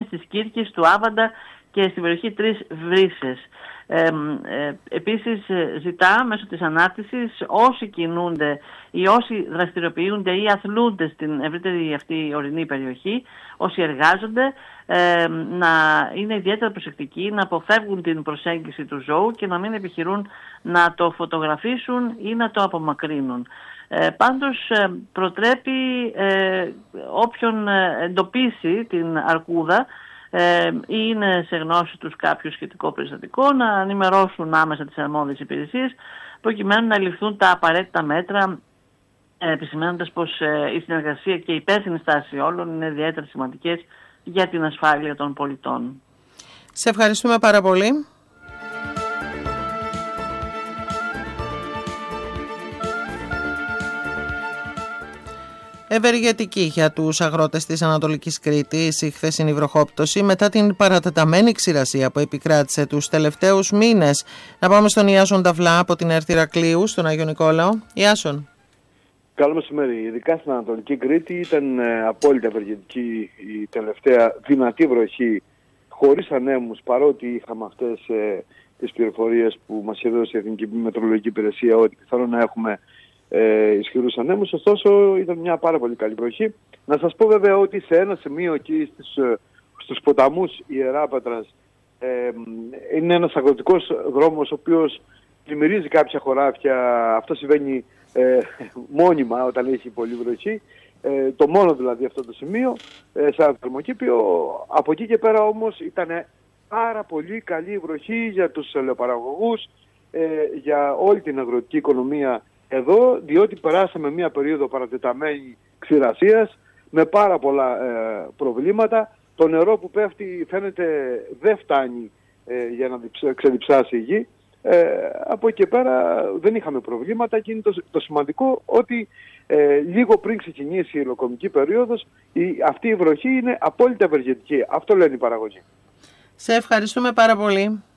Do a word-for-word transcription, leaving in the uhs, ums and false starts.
της Κύρκης, του Άβαντα και στην περιοχή Τρεις Βρύσες. Ε, ε, επίσης ζητά μέσω της ανάρτησης όσοι κινούνται ή όσοι δραστηριοποιούνται ή αθλούνται στην ευρύτερη αυτή ορεινή περιοχή, όσοι εργάζονται, ε, να είναι ιδιαίτερα προσεκτικοί, να αποφεύγουν την προσέγγιση του ζώου και να μην επιχειρούν να το φωτογραφίσουν ή να το απομακρύνουν. Ε, πάντως ε, προτρέπει ε, όποιον εντοπίσει την αρκούδα ε, ή είναι σε γνώση τους κάποιο σχετικό περιστατικό να ενημερώσουν άμεσα τις αρμόδιες υπηρεσίες προκειμένου να ληφθούν τα απαραίτητα μέτρα, ε, επισημαίνοντας πως ε, η συνεργασία και η υπεύθυνη στάση όλων είναι ιδιαίτερα σημαντικές για την ασφάλεια των πολιτών. Σε ευχαριστούμε πάρα πολύ. Ευεργετική για τους αγρότες της Ανατολικής Κρήτης η χθεσινή βροχόπτωση μετά την παρατεταμένη ξηρασία που επικράτησε τους τελευταίους μήνες. Να πάμε στον Ιάσον Ταυλά από την Ερτ Ηρακλείου, στον Άγιο Νικόλαο. Ιάσον. Καλό μεσημέρι. Ειδικά στην Ανατολική Κρήτη ήταν ε, απόλυτα ευεργετική η τελευταία δυνατή βροχή χωρίς ανέμους, παρότι είχαμε αυτές ε, τις πληροφορίες που μας έδωσε η Εθνική Μετεωρολογική Υπηρεσία ότι πιθανόν να έχουμε Ε, ισχυρούς ανέμους, ωστόσο ήταν μια πάρα πολύ καλή βροχή. Να σας πω βέβαια ότι σε ένα σημείο εκεί στις, στους ποταμούς Ιεράπετρας ε, είναι ένας αγροτικός δρόμος ο οποίος πλημμυρίζει κάποια χωράφια. Αυτό συμβαίνει ε, μόνιμα όταν έχει πολύ βροχή, ε, το μόνο δηλαδή αυτό το σημείο ε, σαν θερμοκήπιο. Από εκεί και πέρα όμως ήταν πάρα πολύ καλή βροχή για τους ελαιοπαραγωγούς, ε, για όλη την αγροτική οικονομία εδώ, διότι περάσαμε μια περίοδο παρατεταμένη ξηρασίας με πάρα πολλά ε, προβλήματα. Το νερό που πέφτει φαίνεται δεν φτάνει ε, για να ξεδιψάσει η γη. Ε, από εκεί και πέρα δεν είχαμε προβλήματα και είναι το, το σημαντικό ότι ε, λίγο πριν ξεκινήσει η υλοκομική περίοδος η, αυτή η βροχή είναι απόλυτα ευεργετική. Αυτό λένε οι παραγωγοί. Σε ευχαριστούμε πάρα πολύ.